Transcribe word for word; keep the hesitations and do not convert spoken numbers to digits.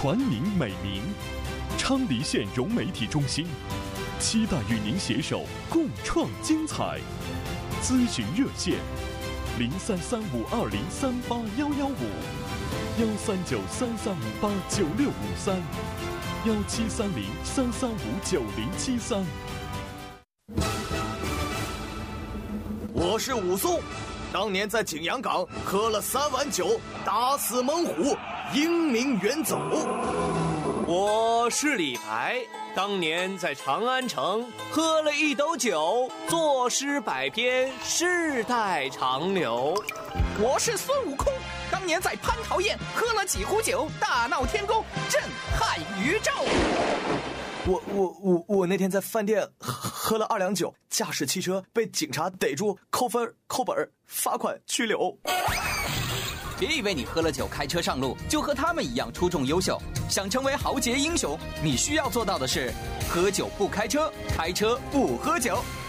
传您美名。昌黎县融媒体中心期待与您携手共创精彩。咨询热线：零三三五二零三八幺幺五，幺三九三三五八九六五三，幺七三零三三五九零七三。 我是武松，当年在景阳冈喝了三碗酒，打死猛虎，英名远走。 我是李白，当年在长安城喝了一斗酒，作诗百篇，世代长流。 我是孙悟空，当年在蟠桃宴喝了几壶酒，大闹天宫，震撼宇宙。 我我我我那天在饭店喝了二两酒，驾驶汽车被警察逮住，扣分、扣本、罚款、拘留。 别以为你喝了酒开车上路就和他们一样出众优秀，想成为豪杰英雄，你需要做到的是：喝酒不开车，开车不喝酒。